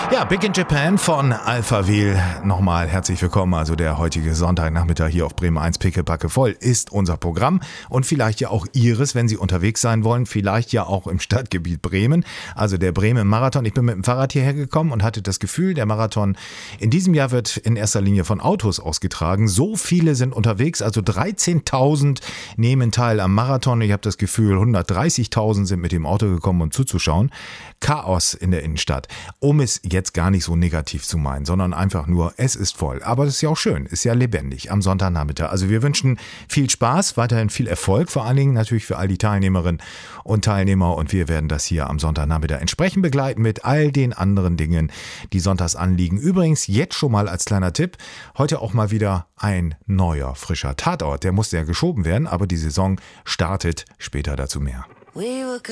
Ja, Big in Japan von Alphaville. Nochmal herzlich willkommen. Also der heutige Sonntagnachmittag hier auf Bremen 1 pickepacke voll ist unser Programm und vielleicht ja auch Ihres, wenn Sie unterwegs sein wollen, vielleicht ja auch im Stadtgebiet Bremen. Also der Bremen Marathon. Ich bin mit dem Fahrrad hierher gekommen und hatte das Gefühl, der Marathon in diesem Jahr wird in erster Linie von Autos ausgetragen. So viele sind unterwegs, also 13.000 nehmen teil am Marathon. Ich habe das Gefühl, 130.000 sind mit dem Auto gekommen, um zuzuschauen. Chaos in der Innenstadt. Um es jetzt gar nicht so negativ zu meinen, sondern einfach nur, es ist voll. Aber das ist ja auch schön, ist ja lebendig am Sonntagnachmittag. Also wir wünschen viel Spaß, weiterhin viel Erfolg, vor allen Dingen natürlich für all die Teilnehmerinnen und Teilnehmer. Und wir werden das hier am Sonntagnachmittag entsprechend begleiten mit all den anderen Dingen, die sonntags anliegen. Übrigens jetzt schon mal als kleiner Tipp, heute auch mal wieder ein neuer, frischer Tatort. Der musste ja geschoben werden, aber die Saison startet, später dazu mehr.